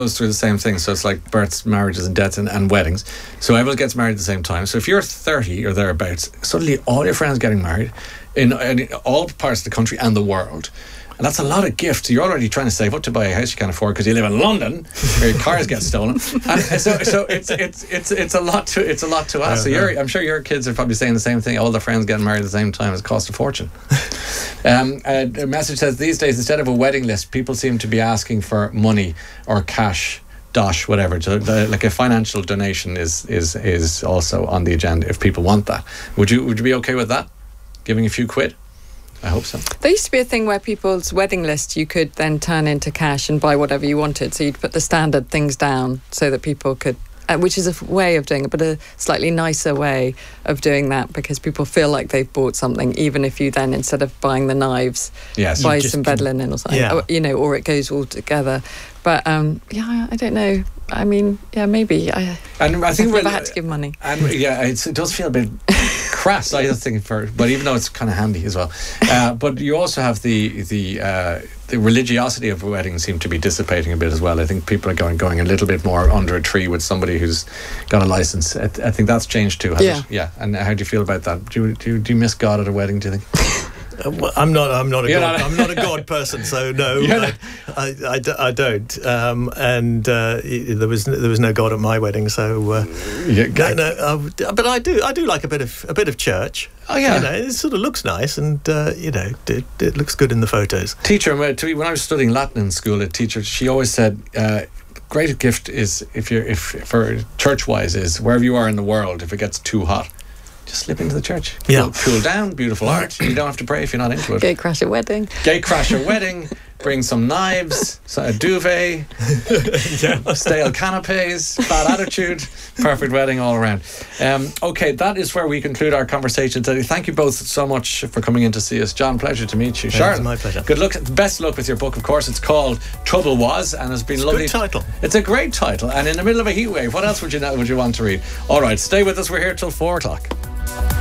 goes through the same thing. So it's like births, marriages and deaths and weddings. So everyone gets married at the same time. So if you're 30 or thereabouts, suddenly all your friends getting married in all parts of the country and the world. And that's a lot of gifts. You're already trying to save up to buy a house you can't afford because you live in London, where your cars get stolen. And so it's a lot to ask. So I'm sure your kids are probably saying the same thing. All their friends getting married at the same time. It costs a fortune. A message says, these days instead of a wedding list, people seem to be asking for money or cash, dosh, whatever. So like a financial donation is also on the agenda if people want that. Would you be okay with that? Giving a few quid? I hope so. There used to be a thing where people's wedding list you could then turn into cash and buy whatever you wanted. So you'd put the standard things down so that people could, which is a way of doing it, but a slightly nicer way of doing that because people feel like they've bought something, even if you then, instead of buying the knives, buy some bed linen or something, or it goes all together. But I don't know. I mean, maybe. I think I've never had to give money. And it does feel a bit crass, I think, but even though it's kind of handy as well. But you also have the religiosity of a wedding seem to be dissipating a bit as well. I think people are going a little bit more under a tree with somebody who's got a license. I think that's changed too, hasn't it? Yeah. And how do you feel about that? Do you miss God at a wedding, do you think? Well, I'm not a God person, so no, I don't. There was no God at my wedding, so but I do like a bit of church. Oh yeah, it sort of looks nice, and it looks good in the photos. Teacher, when I was studying Latin in school, a teacher, she always said, great gift is if for church wise is wherever you are in the world, if it gets too hot, just slip into the church. Cool down, beautiful art. You don't have to pray if you're not into it. Gatecrasher wedding. Bring some knives, a duvet, stale canapes, bad attitude, perfect wedding all around. Okay, that is where we conclude our conversation today. Thank you both so much for coming in to see us. John, pleasure to meet you. Charlotte, it's my pleasure. Good luck, best luck with your book, of course. It's called Trouble Was, and it's been lovely. Good title. It's a great title, and in the middle of a heat wave, what else would you want to read? All right, stay with us. We're here till 4 o'clock.